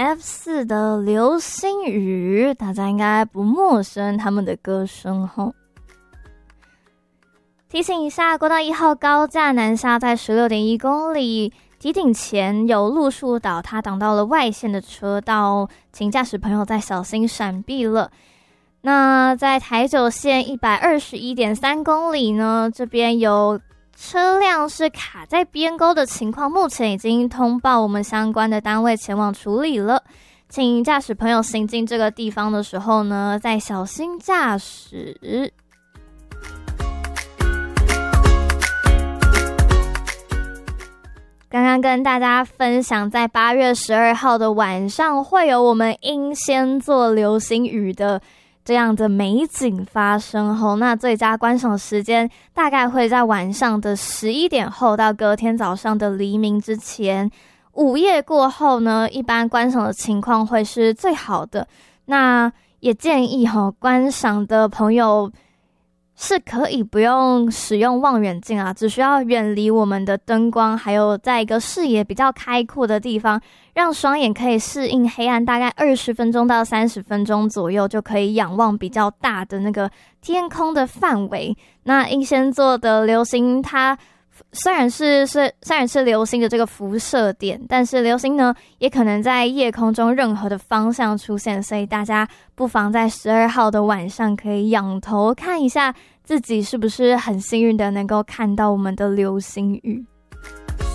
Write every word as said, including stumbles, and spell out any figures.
F 四 的流星雨，大家应该不陌生他们的歌声吼。提醒一下，国道一号高架南下在 十六点一公里，堤顶前有路树倒塌，挡到了外线的车道，请驾驶朋友再小心闪避了。那在台九线 一百二十一点三公里呢，这边有车辆是卡在边沟的情况，目前已经通报我们相关的单位前往处理了，请驾驶朋友行进这个地方的时候呢，再小心驾驶。刚刚跟大家分享，在八月十二号的晚上会有我们英仙座流星雨的这样的美景发生后，那最佳观赏时间大概会在晚上的十一点后到隔天早上的黎明之前。午夜过后呢，一般观赏的情况会是最好的。那也建议齁，观赏的朋友是可以不用使用望远镜啊，只需要远离我们的灯光，还有在一个视野比较开阔的地方，让双眼可以适应黑暗，大概二十分钟到三十分钟左右，就可以仰望比较大的那个天空的范围。那英仙座的流星，它虽然是是虽然是流星的这个辐射点，但是流星呢也可能在夜空中任何的方向出现，所以大家不妨在十二号的晚上可以仰头看一下自己是不是很幸运的能够看到我们的流星雨。